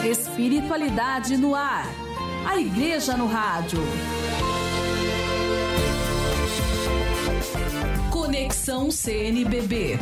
Espiritualidade no ar. A Igreja no Rádio. Conexão CNBB.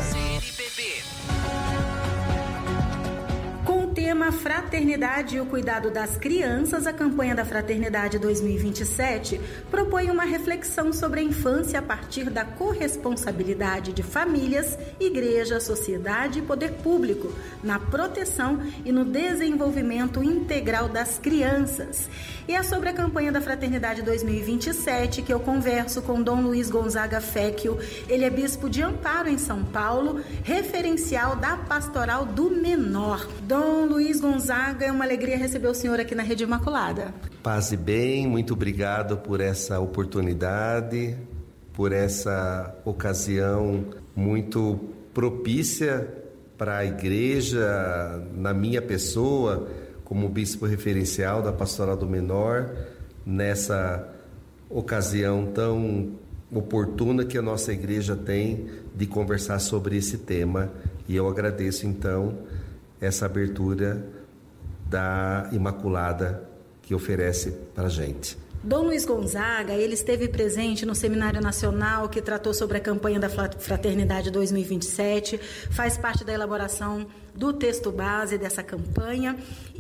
Com o tema Fraternidade e o Cuidado das Crianças, a campanha da Fraternidade 2027 propõe uma reflexão sobre a infância a partir da corresponsabilidade de famílias, igreja, sociedade e poder público na proteção e no desenvolvimento integral das crianças. E é sobre a campanha da Fraternidade 2027 que eu converso com Dom Luiz Gonzaga Fecchio. Ele é bispo de Amparo, em São Paulo, referencial da Pastoral do Menor. Dom Luiz Gonzaga, é uma alegria receber o senhor aqui na Rede Imaculada. Paz e bem, muito obrigado por essa oportunidade, por essa ocasião muito propícia para a igreja, na minha pessoa, como bispo referencial da Pastoral do Menor, nessa ocasião tão oportuna que a nossa igreja tem de conversar sobre esse tema. E eu agradeço então essa abertura da Imaculada que oferece para a gente. Dom Luiz Gonzaga, ele esteve presente no Seminário Nacional que tratou sobre a campanha da Fraternidade 2027, faz parte da elaboração do texto base dessa campanha.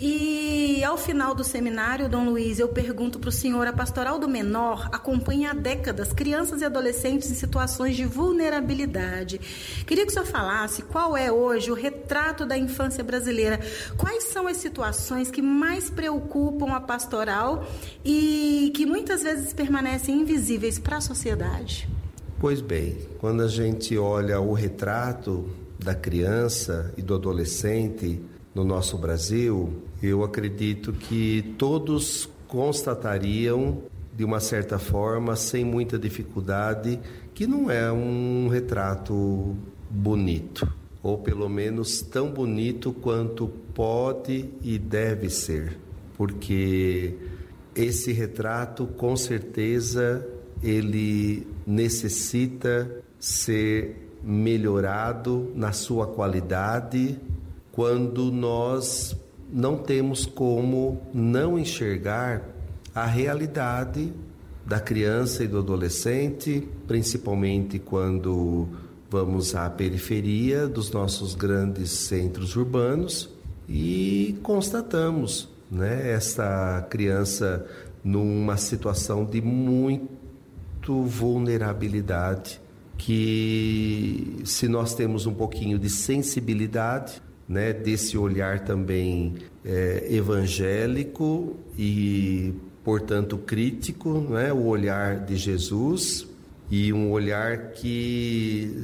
E ao final do seminário, Dom Luiz, eu pergunto para o senhor, a Pastoral do Menor acompanha há décadas crianças e adolescentes em situações de vulnerabilidade. Queria que o senhor falasse qual é hoje o retrato da infância brasileira, quais são as situações que mais preocupam a pastoral e que muitas vezes permanecem invisíveis para a sociedade. Pois bem, quando a gente olha o retrato da criança e do adolescente no nosso Brasil, eu acredito que todos constatariam, de uma certa forma, sem muita dificuldade, que não é um retrato bonito, ou pelo menos tão bonito quanto pode e deve ser, porque esse retrato, com certeza, ele necessita ser melhorado na sua qualidade quando nós não temos como não enxergar a realidade da criança e do adolescente, principalmente quando vamos à periferia dos nossos grandes centros urbanos e constatamos, essa criança numa situação de muito vulnerabilidade, que se nós temos um pouquinho de sensibilidade, desse olhar também evangélico e, portanto, crítico, o olhar de Jesus, e um olhar que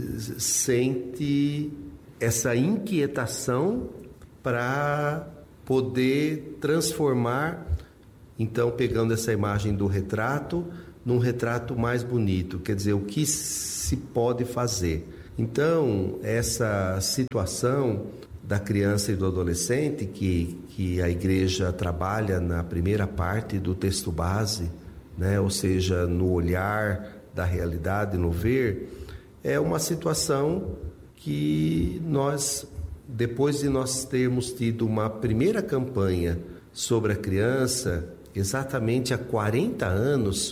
sente essa inquietação para poder transformar, então, pegando essa imagem do retrato, num retrato mais bonito, quer dizer, o que se pode fazer. Então, essa situação da criança e do adolescente, que a igreja trabalha na primeira parte do texto base, ou seja, no olhar da realidade, no ver, é uma situação que nós, depois de nós termos tido uma primeira campanha sobre a criança, exatamente há 40 anos,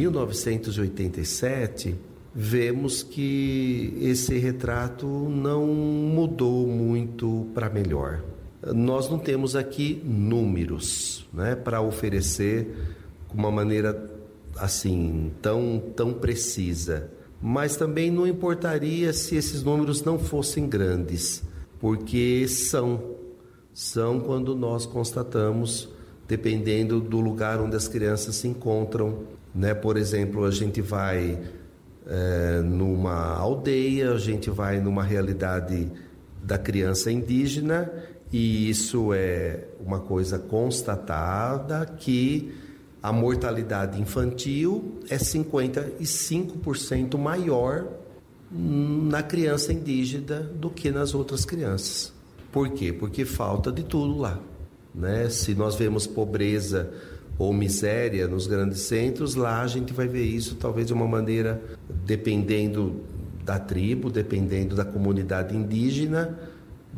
1987, vemos que esse retrato não mudou muito para melhor. Nós não temos aqui números, para oferecer de uma maneira assim tão precisa, mas também não importaria se esses números não fossem grandes, porque são quando nós constatamos, dependendo do lugar onde as crianças se encontram, Por exemplo, a gente vai numa aldeia, a gente vai numa realidade da criança indígena, e isso é uma coisa constatada, que a mortalidade infantil é 55% maior na criança indígena do que nas outras crianças. Por quê? Porque falta de tudo lá, Se nós vemos pobreza ou miséria nos grandes centros, lá a gente vai ver isso talvez de uma maneira, dependendo da tribo, dependendo da comunidade indígena,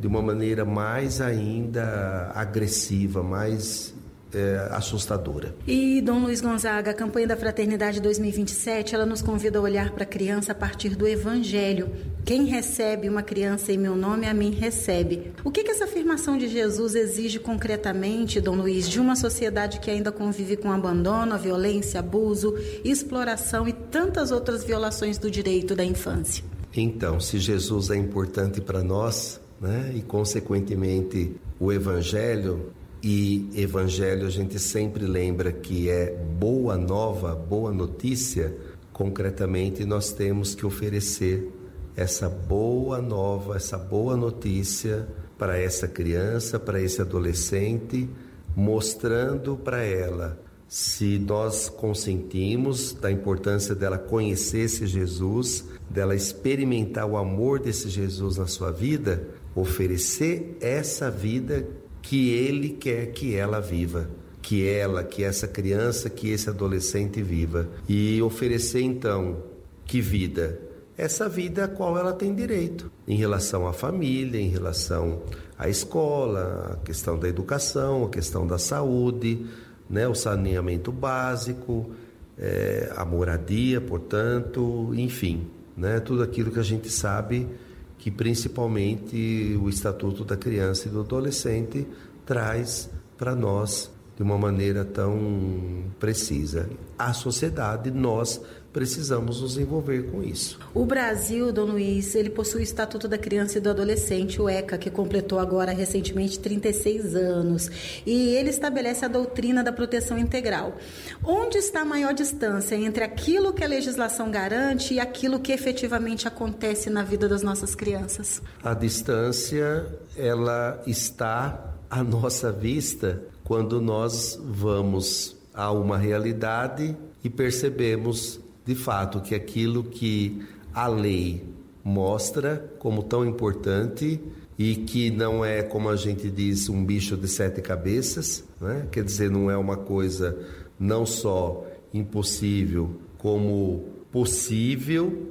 de uma maneira mais ainda agressiva, mais assustadora. E, Dom Luiz Gonzaga, a campanha da Fraternidade 2027, ela nos convida a olhar para a criança a partir do Evangelho. Quem recebe uma criança em meu nome, a mim recebe. O que essa afirmação de Jesus exige concretamente, Dom Luiz, de uma sociedade que ainda convive com abandono, a violência, abuso, exploração e tantas outras violações do direito da infância? Então, se Jesus é importante para nós, né, e consequentemente o Evangelho, e Evangelho a gente sempre lembra que é boa nova, boa notícia, concretamente nós temos que oferecer essa boa nova, essa boa notícia para essa criança, para esse adolescente, mostrando para ela, se nós consentimos da importância dela conhecer esse Jesus, dela experimentar o amor desse Jesus na sua vida, oferecer essa vida que Ele quer que ela viva, que essa criança, que esse adolescente viva. E oferecer então, que vida? Essa vida a qual ela tem direito, em relação à família, em relação à escola, a questão da educação, a questão da saúde, né, o saneamento básico, a moradia, portanto, enfim, né, tudo aquilo que a gente sabe que principalmente o Estatuto da Criança e do Adolescente traz para nós de uma maneira tão precisa. A sociedade, nós precisamos nos envolver com isso. O Brasil, Dom Luiz, ele possui o Estatuto da Criança e do Adolescente, o ECA, que completou agora recentemente 36 anos. E ele estabelece a doutrina da proteção integral. Onde está a maior distância entre aquilo que a legislação garante e aquilo que efetivamente acontece na vida das nossas crianças? A distância, ela está à nossa vista quando nós vamos a uma realidade e percebemos de fato que aquilo que a lei mostra como tão importante e que não é, como a gente diz, um bicho de 7 cabeças, né? Quer dizer, não é uma coisa não só impossível, como possível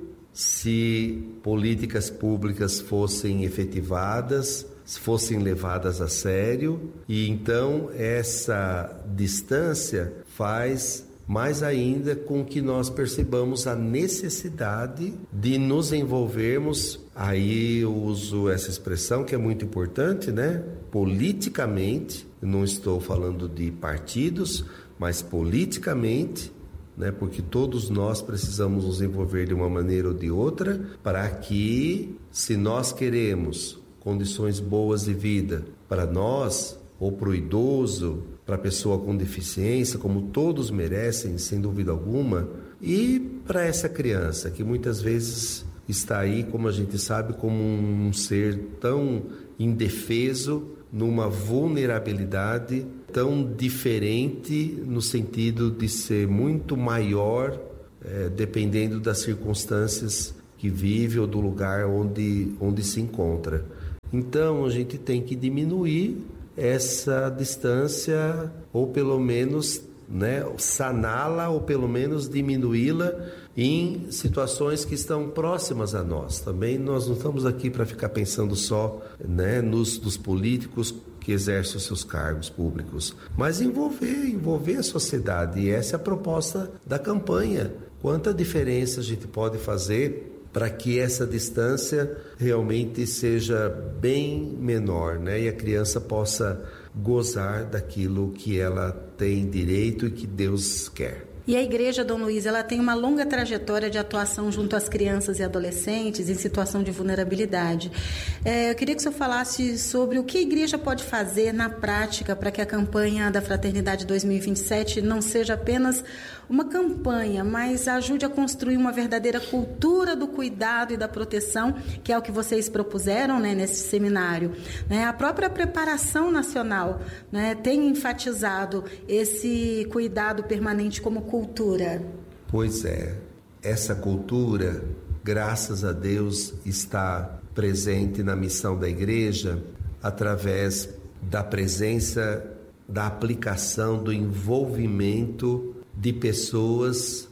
se políticas públicas fossem efetivadas, fossem levadas a sério. E então essa distância faz mais ainda com que nós percebamos a necessidade de nos envolvermos, aí eu uso essa expressão que é muito importante, né? Politicamente, não estou falando de partidos, mas politicamente, né? Porque todos nós precisamos nos envolver de uma maneira ou de outra, para que, se nós queremos condições boas de vida para nós, ou para o idoso, para a pessoa com deficiência, como todos merecem, sem dúvida alguma, e para essa criança, que muitas vezes está aí, como a gente sabe, como um ser tão indefeso, numa vulnerabilidade tão diferente, no sentido de ser muito maior, dependendo das circunstâncias que vive ou do lugar onde se encontra. Então, a gente tem que diminuir essa distância, ou pelo menos, né, saná-la, ou pelo menos diminuí-la em situações que estão próximas a nós. Também nós não estamos aqui para ficar pensando só, né, nos políticos que exercem os seus cargos públicos, mas envolver a sociedade. E essa é a proposta da campanha. Quanta diferença a gente pode fazer para que essa distância realmente seja bem menor, né? E a criança possa gozar daquilo que ela tem direito e que Deus quer. E a Igreja, Dom Luiz, ela tem uma longa trajetória de atuação junto às crianças e adolescentes em situação de vulnerabilidade. Eu queria que o senhor falasse sobre o que a Igreja pode fazer na prática para que a campanha da Fraternidade 2027 não seja apenas uma campanha, mas ajude a construir uma verdadeira cultura do cuidado e da proteção, que é o que vocês propuseram, né, nesse seminário. A própria preparação nacional, né, tem enfatizado esse cuidado permanente como cultura. Pois é, essa cultura, graças a Deus, está presente na missão da Igreja através da presença, da aplicação, do envolvimento de pessoas,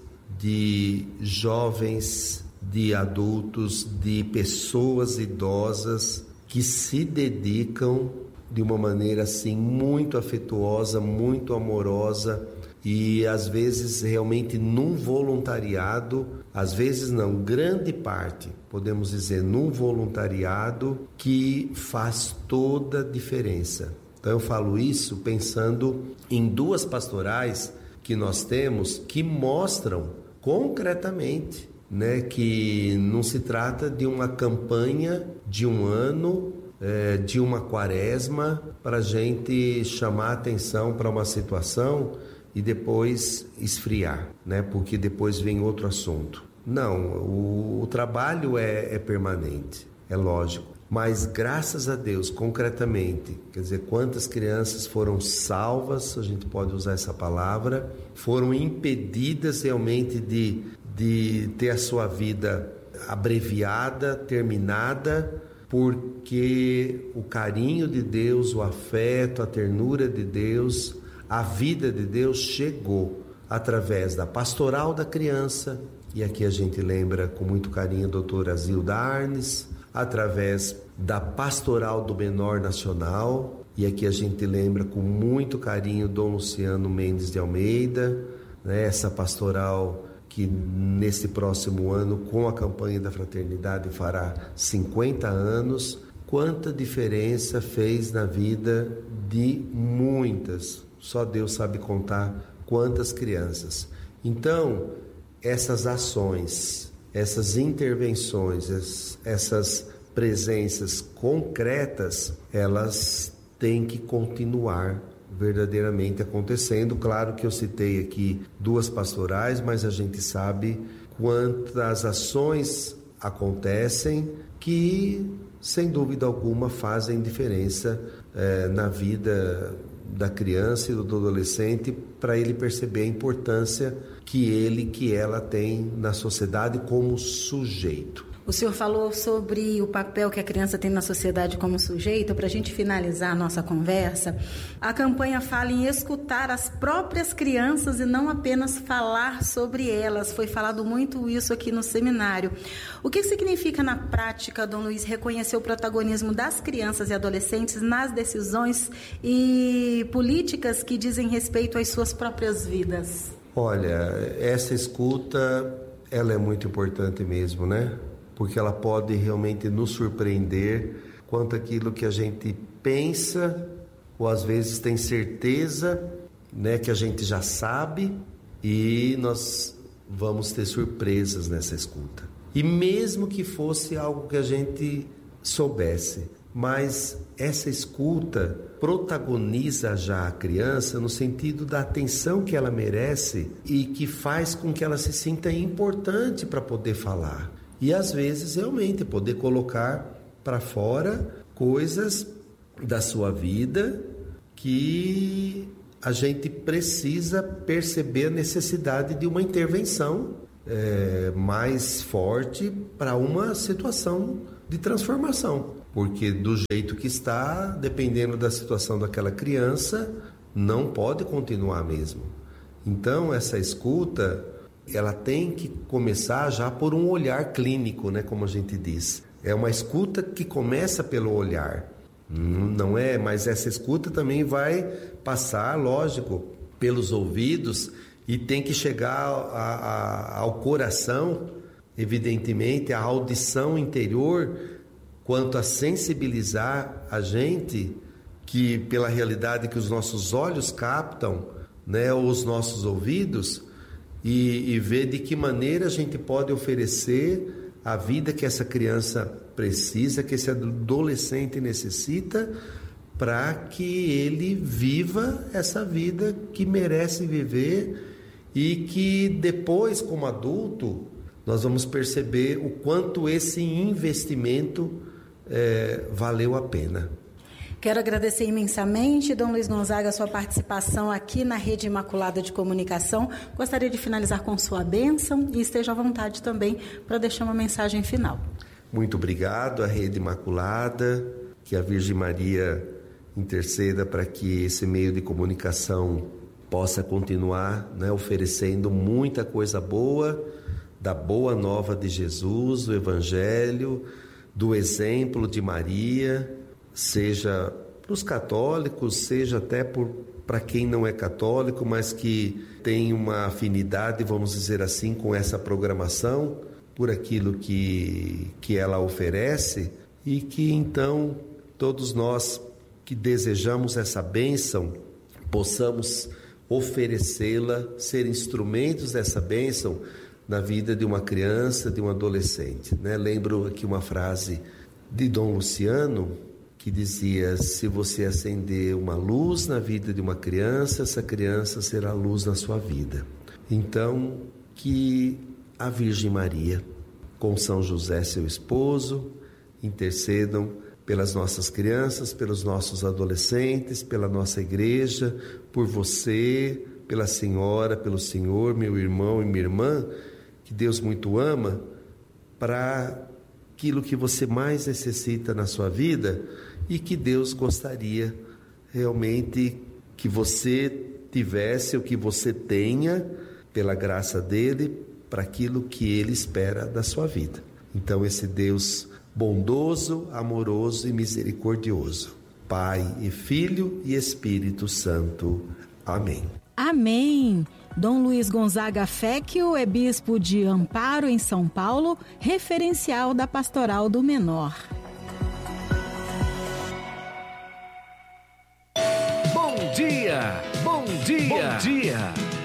de jovens, de adultos, de pessoas idosas que se dedicam de uma maneira assim muito afetuosa, muito amorosa e às vezes realmente num voluntariado, às vezes não, grande parte, podemos dizer, num voluntariado que faz toda a diferença. Então eu falo isso pensando em 2 pastorais que nós temos que mostram concretamente, né, que não se trata de uma campanha de um ano, de uma quaresma para a gente chamar atenção para uma situação e depois esfriar, né, porque depois vem outro assunto. Não, o trabalho é permanente, é lógico. Mas graças a Deus, concretamente, quer dizer, quantas crianças foram salvas, a gente pode usar essa palavra, foram impedidas realmente de ter a sua vida abreviada, terminada, porque o carinho de Deus, o afeto, a ternura de Deus, a vida de Deus chegou através da pastoral da criança, e aqui a gente lembra com muito carinho a doutora Zilda Arnes, através da pastoral do menor nacional, e aqui a gente lembra com muito carinho Dom Luciano Mendes de Almeida, né, essa pastoral que nesse próximo ano, com a campanha da fraternidade, fará 50 anos. Quanta diferença fez na vida de muitas, só Deus sabe contar quantas crianças. Então, essas ações, essas intervenções, essas presenças concretas, elas têm que continuar verdadeiramente acontecendo. Claro que eu citei aqui 2 pastorais, mas a gente sabe quantas ações acontecem que, sem dúvida alguma, fazem diferença na vida da criança e do adolescente, para ele perceber a importância que ela tem na sociedade como sujeito. O senhor falou sobre o papel que a criança tem na sociedade como sujeito. Para a gente finalizar a nossa conversa, a campanha fala em escutar as próprias crianças e não apenas falar sobre elas. Foi falado muito isso aqui no seminário. O que significa na prática, Dom Luiz, reconhecer o protagonismo das crianças e adolescentes nas decisões e políticas que dizem respeito às suas próprias vidas? Olha, essa escuta, ela é muito importante mesmo, né? Porque ela pode realmente nos surpreender quanto aquilo que a gente pensa, ou às vezes tem certeza, né, que a gente já sabe, e nós vamos ter surpresas nessa escuta. E mesmo que fosse algo que a gente soubesse, mas essa escuta protagoniza já a criança no sentido da atenção que ela merece e que faz com que ela se sinta importante para poder falar. E às vezes realmente poder colocar para fora coisas da sua vida que a gente precisa perceber a necessidade de uma intervenção mais forte para uma situação de transformação. Porque do jeito que está, dependendo da situação daquela criança, não pode continuar mesmo. Então essa escuta, ela tem que começar já por um olhar clínico, né, como a gente diz. É uma escuta que começa pelo olhar, não é? Mas essa escuta também vai passar, lógico, pelos ouvidos e tem que chegar ao coração, evidentemente, a audição interior, quanto a sensibilizar a gente que pela realidade que os nossos olhos captam, né, ou os nossos ouvidos, e ver de que maneira a gente pode oferecer a vida que essa criança precisa, que esse adolescente necessita, para que ele viva essa vida que merece viver e que depois, como adulto, nós vamos perceber o quanto esse investimento valeu a pena. Quero agradecer imensamente, Dom Luiz Gonzaga, a sua participação aqui na Rede Imaculada de Comunicação. Gostaria de finalizar com sua bênção e esteja à vontade também para deixar uma mensagem final. Muito obrigado à Rede Imaculada, que a Virgem Maria interceda para que esse meio de comunicação possa continuar, né, oferecendo muita coisa boa, da boa nova de Jesus, o Evangelho, do exemplo de Maria, seja para os católicos, seja até para quem não é católico, mas que tem uma afinidade, vamos dizer assim, com essa programação, por aquilo que ela oferece, e que então todos nós que desejamos essa bênção possamos oferecê-la, ser instrumentos dessa bênção na vida de uma criança, de um adolescente, né? Lembro aqui uma frase de Dom Luciano que dizia: se você acender uma luz na vida de uma criança, essa criança será luz na sua vida. Então, que a Virgem Maria, com São José, seu esposo, intercedam pelas nossas crianças, pelos nossos adolescentes, pela nossa igreja, por você, pela senhora, pelo senhor, meu irmão e minha irmã, que Deus muito ama, para aquilo que você mais necessita na sua vida e que Deus gostaria realmente que você tivesse, o que você tenha, pela graça dele, para aquilo que ele espera da sua vida. Então, esse Deus bondoso, amoroso e misericordioso, Pai e Filho e Espírito Santo. Amém. Amém. Dom Luiz Gonzaga Fecchio é bispo de Amparo, em São Paulo, referencial da Pastoral do Menor. Bom dia! Bom dia! Bom dia!